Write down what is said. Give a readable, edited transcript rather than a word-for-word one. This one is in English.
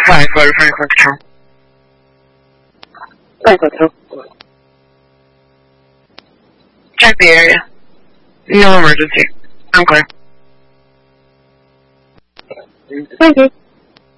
5, go to Franklin Patrol. Franklin Patrol. Check the area. No emergency. I'm clear. Thank you.